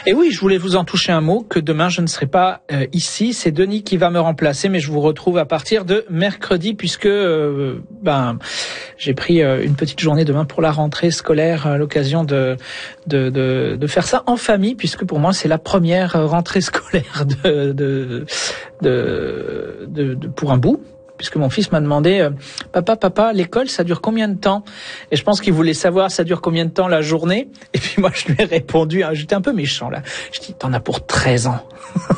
Et oui, je voulais vous en toucher un mot, que demain je ne serai pas ici. C'est Denis qui va me remplacer, mais je vous retrouve à partir de mercredi, puisque j'ai pris une petite journée demain pour la rentrée scolaire, à l'occasion de faire ça en famille, puisque pour moi c'est la première rentrée scolaire pour un bout. Puisque mon fils m'a demandé papa, l'école, ça dure combien de temps? Et je pense qu'il voulait savoir ça dure combien de temps la journée. Et puis moi, je lui ai répondu, j'étais un peu méchant là. Je dis, t'en as pour 13 ans.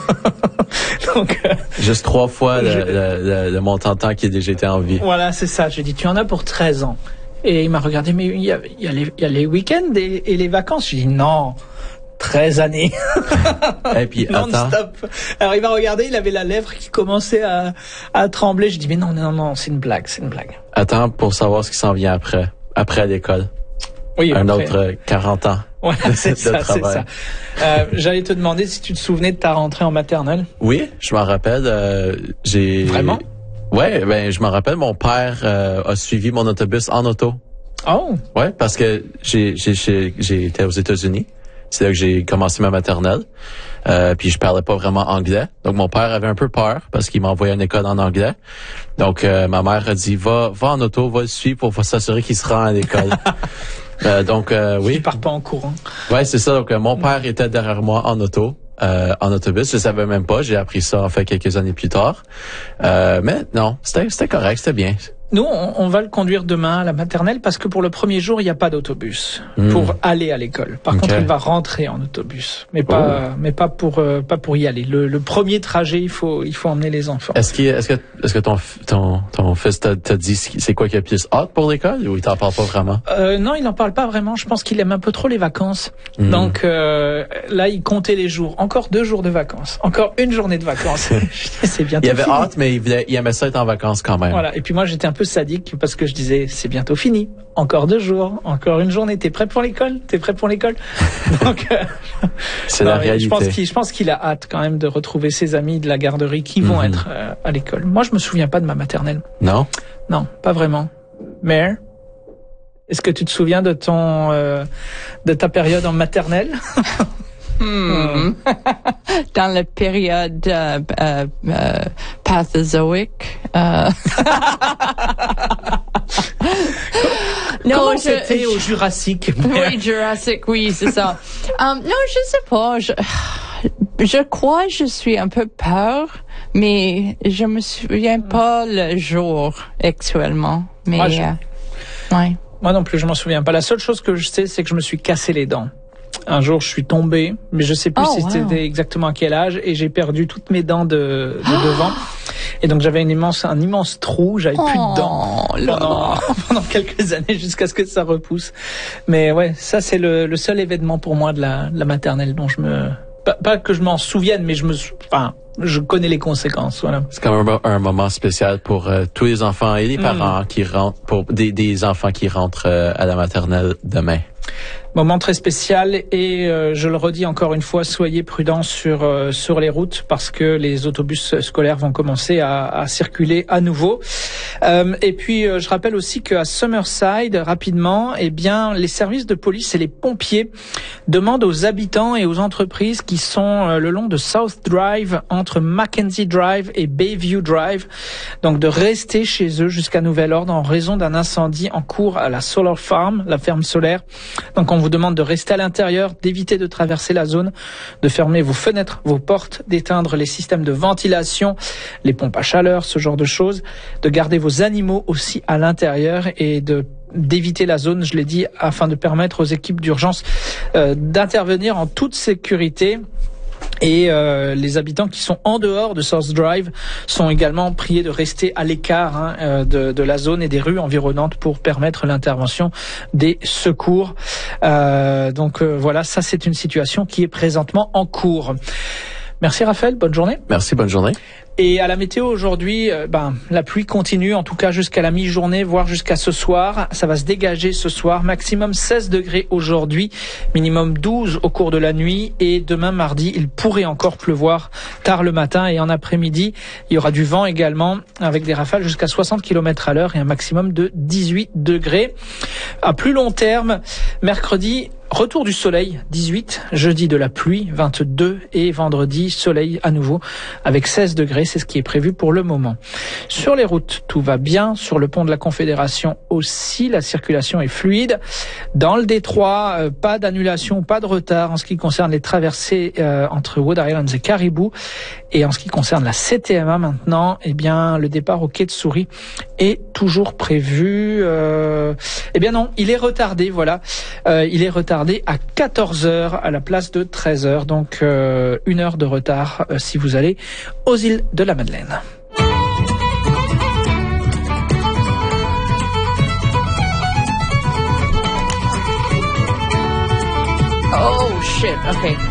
Donc, juste 3 fois le montant de temps qui a déjà été en vie. Voilà, c'est ça. J'ai dit, tu en as pour 13 ans. Et il m'a regardé, mais il y a les week-ends et les vacances. J'ai dit, non. 13 années. Et puis, non-stop. Alors, il m'a regardé, il avait la lèvre qui commençait à trembler. Je dis, mais non, c'est une blague. Attends pour savoir ce qui s'en vient après l'école. Oui, autre 40 ans. Voilà, c'est ça. J'allais te demander si tu te souvenais de ta rentrée en maternelle. Oui, je m'en rappelle. Vraiment? Ouais, je m'en rappelle. Mon père a suivi mon autobus en auto. Oh. Ouais, parce que j'ai été aux États-Unis. C'est là que j'ai commencé ma maternelle. Puis je parlais pas vraiment anglais. Donc mon père avait un peu peur parce qu'il m'envoyait à une école en anglais. Donc ma mère a dit va en auto, va le suivre pour s'assurer qu'il se rend à l'école. Oui. Il part pas en courant. Ouais, c'est ça. Donc mon père était derrière moi en auto. En autobus, je savais même pas. J'ai appris ça en fait quelques années plus tard. Mais non, c'était correct, c'était bien. Nous, on va le conduire demain à la maternelle parce que pour le premier jour, il n'y a pas d'autobus pour aller à l'école. Par contre, il va rentrer en autobus, mais pas pour y aller. Le premier trajet, il faut emmener les enfants. Est-ce que ton fils t'a dit c'est quoi qui a plus hâte pour l'école ou il t'en parle pas vraiment? Non, il n'en parle pas vraiment. Je pense qu'il aime un peu trop les vacances. Donc là, il comptait les jours. Encore 2 jours de vacances. Encore une journée de vacances. C'est bientôt il avait fini. hâte, mais il aimait ça être en vacances quand même. Voilà. Et puis moi, j'étais un peu sadique parce que je disais c'est bientôt fini, encore 2 jours, encore une journée, t'es prêt pour l'école? Donc c'est la réalité. Je pense qu'il a hâte quand même de retrouver ses amis de la garderie qui vont être à l'école. Moi je me souviens pas de ma maternelle. Non, pas vraiment. Mère, est-ce que tu te souviens de ta période en maternelle? Dans la période pathozoïque. Comment c'était au Jurassique? Oui, Jurassique, oui, c'est ça. Non, je sais pas. Je crois que je suis un peu peur, mais je me souviens pas le jour actuellement. Mais ouais. Moi non plus, je m'en souviens pas. La seule chose que je sais, c'est que je me suis cassé les dents. Un jour, je suis tombé, mais je sais plus c'était exactement à quel âge, et j'ai perdu toutes mes dents de devant. Et donc, j'avais un immense trou, j'avais plus de dents pendant quelques années jusqu'à ce que ça repousse. Mais ouais, ça, c'est le seul événement pour moi de la maternelle dont pas que je m'en souvienne, mais je connais les conséquences, voilà. C'est quand même un moment spécial pour tous les enfants et les parents qui rentrent, pour des enfants qui rentrent à la maternelle demain. Moment très spécial et je le redis encore une fois, soyez prudents sur les routes parce que les autobus scolaires vont commencer à circuler à nouveau. Et puis je rappelle aussi qu'à Summerside, rapidement, les services de police et les pompiers demandent aux habitants et aux entreprises qui sont le long de South Drive, entre Mackenzie Drive et Bayview Drive, donc de rester chez eux jusqu'à nouvel ordre en raison d'un incendie en cours à la Solar Farm, la ferme solaire. Donc on vous demande de rester à l'intérieur, d'éviter de traverser la zone, de fermer vos fenêtres, vos portes, d'éteindre les systèmes de ventilation, les pompes à chaleur, ce genre de choses, de garder vos animaux aussi à l'intérieur et d'éviter la zone, je l'ai dit, afin de permettre aux équipes d'urgence d'intervenir en toute sécurité. Et les habitants qui sont en dehors de South Drive sont également priés de rester à l'écart de la zone et des rues environnantes pour permettre l'intervention des secours. Voilà, ça c'est une situation qui est présentement en cours. Merci Raphaël, bonne journée. Merci, bonne journée. Et à la météo aujourd'hui, la pluie continue, en tout cas jusqu'à la mi-journée, voire jusqu'à ce soir. Ça va se dégager ce soir. Maximum 16 degrés aujourd'hui, minimum 12 au cours de la nuit. Et demain mardi, il pourrait encore pleuvoir tard le matin et en après-midi. Il y aura du vent également avec des rafales jusqu'à 60 km à l'heure et un maximum de 18 degrés. À plus long terme, mercredi, retour du soleil, 18. Jeudi, de la pluie, 22. Et vendredi, soleil à nouveau avec 16 degrés. C'est ce qui est prévu pour le moment. Sur les routes, tout va bien. Sur le pont de la Confédération aussi, la circulation est fluide. Dans le détroit, pas d'annulation, pas de retard en ce qui concerne les traversées entre Wood Islands et Caribou. Et en ce qui concerne la CTMA maintenant, le départ au quai de Souris est toujours prévu. Non, il est retardé, voilà. Il est retardé à 14h à la place de 13h. Donc, 1 heure de retard si vous allez aux îles de la Madeleine. Oh shit, okay.